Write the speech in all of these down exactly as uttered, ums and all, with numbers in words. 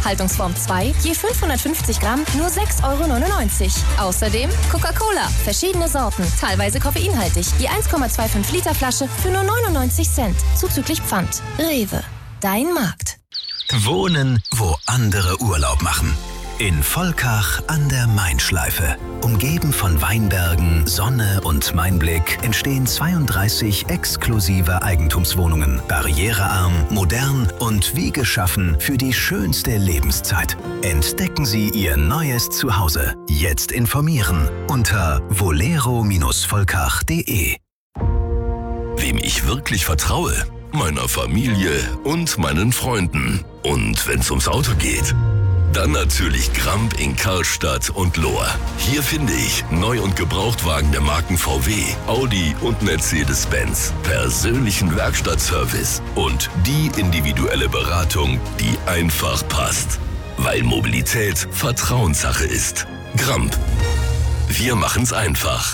Haltungsform zwei, je fünfhundertfünfzig Gramm, nur sechs Euro neunundneunzig. Außerdem Coca-Cola, verschiedene Sorten, teilweise koffeinhaltig, je eins Komma fünfundzwanzig Liter Flasche für nur neunundneunzig Cent, zuzüglich Pfand. Rewe, dein Markt. Wohnen, wo andere Urlaub machen. In Volkach an der Main-Schleife. Umgeben von Weinbergen, Sonne und Mainblick entstehen zweiunddreißig exklusive Eigentumswohnungen. Barrierearm, modern und wie geschaffen für die schönste Lebenszeit. Entdecken Sie Ihr neues Zuhause. Jetzt informieren unter volero Volkach punkt de. Wem ich wirklich vertraue? Meiner Familie und meinen Freunden. Und wenn's ums Auto geht? Dann natürlich Gramp in Karlstadt und Lohr. Hier finde ich Neu- und Gebrauchtwagen der Marken V W, Audi und Mercedes-Benz, persönlichen Werkstattservice und die individuelle Beratung, die einfach passt. Weil Mobilität Vertrauenssache ist. Gramp. Wir machen's einfach.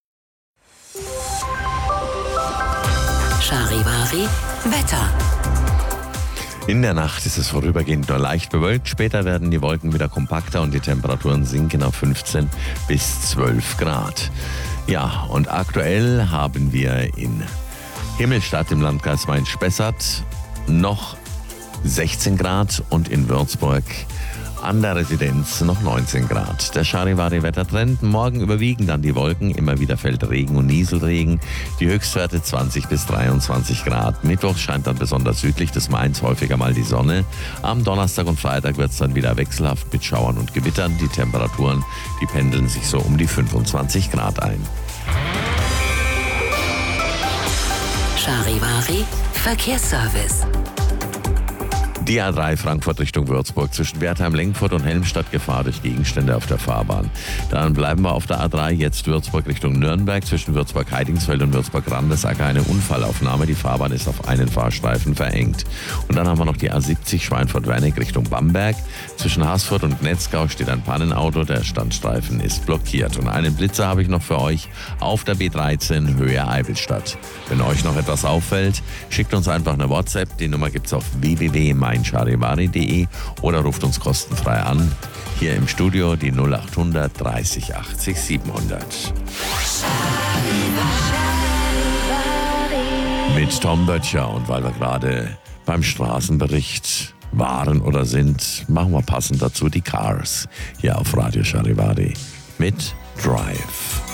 Charivari Wetter. In der Nacht ist es vorübergehend nur leicht bewölkt. Später werden die Wolken wieder kompakter und die Temperaturen sinken auf fünfzehn bis zwölf Grad. Ja, und aktuell haben wir in Himmelstadt im Landkreis Main-Spessart noch sechzehn Grad und in Würzburg an der Residenz noch neunzehn Grad. Der Charivari-Wettertrend: morgen überwiegen dann die Wolken, immer wieder fällt Regen und Nieselregen. Die Höchstwerte zwanzig bis dreiundzwanzig Grad. Mittwoch scheint dann besonders südlich des Mains häufiger mal die Sonne. Am Donnerstag und Freitag wird es dann wieder wechselhaft mit Schauern und Gewittern. Die Temperaturen, die pendeln sich so um die fünfundzwanzig Grad ein. Charivari Verkehrsservice. Die A drei Frankfurt Richtung Würzburg zwischen Wertheim-Lenkfurt und Helmstadt, Gefahr durch Gegenstände auf der Fahrbahn. Dann bleiben wir auf der A drei, jetzt Würzburg Richtung Nürnberg zwischen Würzburg-Heidingsfeld und Würzburg-Randesacker eine Unfallaufnahme. Die Fahrbahn ist auf einen Fahrstreifen verengt. Und dann haben wir noch die A siebzig Schweinfurt-Wernig Richtung Bamberg. Zwischen Haßfurt und Netzgau steht ein Pannenauto, der Standstreifen ist blockiert. Und einen Blitzer habe ich noch für euch auf der B dreizehn Höhe Eivelstadt. Wenn euch noch etwas auffällt, schickt uns einfach eine WhatsApp. Die Nummer gibt's auf w w w punkt mein charivari punkt de oder ruft uns kostenfrei an. Hier im Studio die null acht hundert dreißig achtzig siebenhundert. Mit Tom Böttcher, und weil wir gerade beim Straßenbericht waren oder sind, machen wir passend dazu die Cars hier auf Radio Charivari mit Drive.